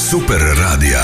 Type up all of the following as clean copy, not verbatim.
Super radija.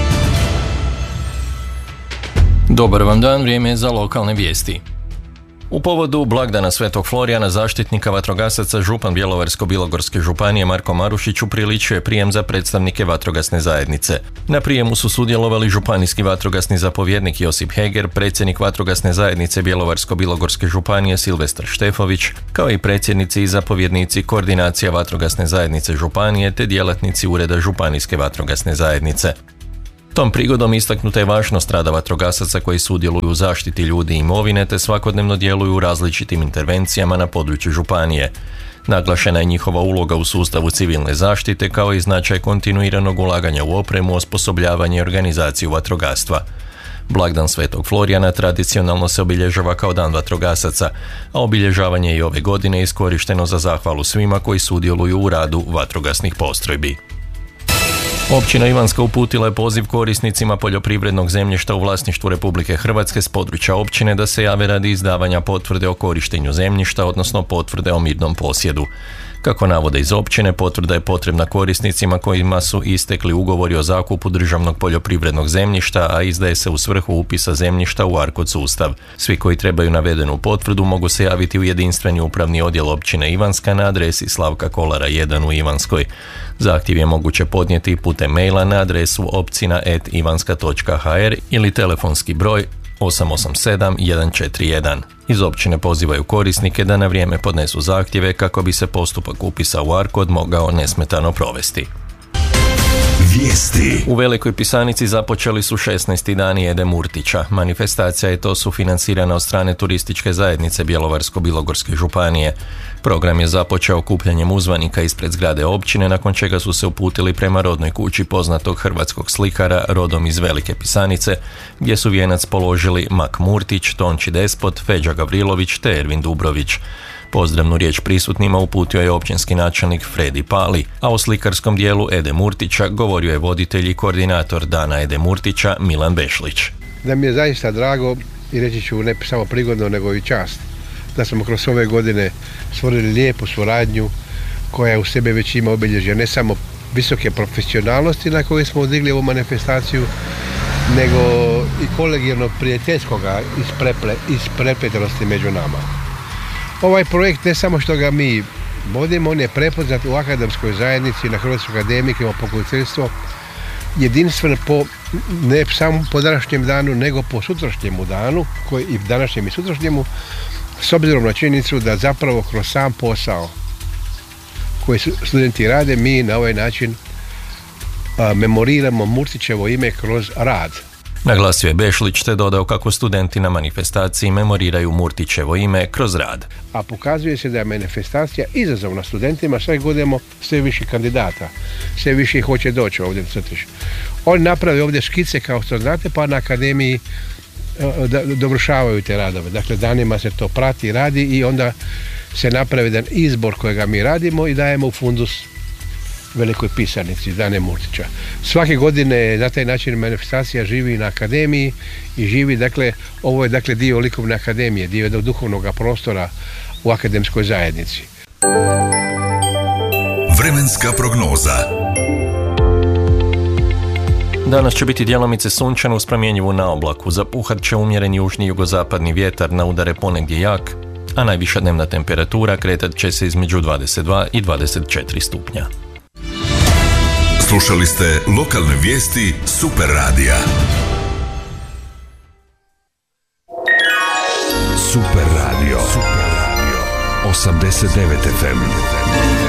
Dobar vam dan, vrijeme je za lokalne vijesti. U povodu blagdana Svetog Florijana, zaštitnika vatrogasaca, župan Bjelovarsko-bilogorske županije Marko Marušić upriličio je prijem za predstavnike vatrogasne zajednice. Na prijemu su sudjelovali županijski vatrogasni zapovjednik Josip Heger, predsjednik vatrogasne zajednice Bjelovarsko-bilogorske županije Silvestar Štefović, kao i predsjednici i zapovjednici koordinacija vatrogasne zajednice županije te djelatnici Ureda županijske vatrogasne zajednice. Tom prigodom istaknuta je važnost rada vatrogasaca koji sudjeluju u zaštiti ljudi i imovine te svakodnevno djeluju u različitim intervencijama na području županije. Naglašena je njihova uloga u sustavu civilne zaštite kao i značaj kontinuiranog ulaganja u opremu, osposobljavanje i organizaciju vatrogastva. Blagdan Svetog Florijana tradicionalno se obilježava kao dan vatrogasaca, a obilježavanje i ove godine je iskorišteno za zahvalu svima koji sudjeluju u radu vatrogasnih postrojbi. Općina Ivanska uputila je poziv korisnicima poljoprivrednog zemljišta u vlasništvu Republike Hrvatske s područja općine da se jave radi izdavanja potvrde o korištenju zemljišta, odnosno potvrde o mirnom posjedu. Kako navode iz općine, potvrda je potrebna korisnicima kojima su istekli ugovori o zakupu državnog poljoprivrednog zemljišta, a izdaje se u svrhu upisa zemljišta u ARKOD sustav. Svi koji trebaju navedenu potvrdu mogu se javiti u jedinstveni upravni odjel općine Ivanska na adresi Slavka Kolara 1 u Ivanskoj. Zahtjev je moguće podnijeti putem maila na adresu opcina@ivanska.hr ili telefonski broj 887 141. Iz općine pozivaju korisnike da na vrijeme podnesu zahtjeve kako bi se postupak upisa u ARKOD mogao nesmetano provesti. Vijesti. U Velikoj Pisanici započeli su 16. dani Ede Murtića. Manifestacija je to sufinancirana od strane turističke zajednice Bjelovarsko-bilogorske županije. Program je započeo okupljanjem uzvanika ispred zgrade općine, nakon čega su se uputili prema rodnoj kući poznatog hrvatskog slikara rodom iz Velike Pisanice, gdje su vijenac položili Mak Murtić, Tonči Despot, Feđa Gavrilović te Ervin Dubrović. Pozdravnu riječ prisutnima uputio je općinski načelnik Fredi Pali, a o slikarskom dijelu Ede Murtića govorio je voditelj i koordinator Dana Ede Murtića Milan Bešlić. Da mi je zaista drago i reći ću ne samo prigodno nego i čast da smo kroz ove godine stvorili lijepu suradnju koja u sebe već ima obilježje ne samo visoke profesionalnosti na koju smo odigli ovu manifestaciju, nego i kolegijalnog prijateljskoga isprepletenosti među nama. Ovaj projekt ne samo što ga mi vodimo, on je prepoznat u akademskoj zajednici, na Hrvatskoj akademiji, ima pokroviteljstvo jedinstven ne samo po današnjem danu, nego po sutrašnjemu danu, i današnjem i sutrašnjemu, s obzirom na činjenicu da zapravo kroz sam posao koji studenti rade, mi na ovaj način memoriramo Murtićevo ime kroz rad. Naglasio je Bešlić te dodao kako studenti na manifestaciji memoriraju Murtićevo ime kroz rad. A pokazuje se da je manifestacija izazovna studentima, sve godimo sve više kandidata, sve više ih hoće doći ovdje u crtić. Oni naprave ovdje škice kao što znate, pa na akademiji dovršavaju te radove. Dakle, danima se to prati, radi i onda se napravi jedan izbor kojega mi radimo i dajemo u fundus Velikoj Pisanici, Dane Murtića. Svake godine na taj način manifestacija živi na akademiji i živi, dakle, ovo je dakle dio likovne akademije, dio jednog duhovnog prostora u akademskoj zajednici. Vremenska prognoza. Danas će biti djelomice sunčano uz promjenjivu na oblaku. Zapuhat će umjeren južni jugozapadni vjetar, na udare ponegdje jak, a najviša dnevna temperatura kretat će se između 22 i 24 stupnja. Slušali ste lokalne vijesti Super radija. Super radio. 89 FM.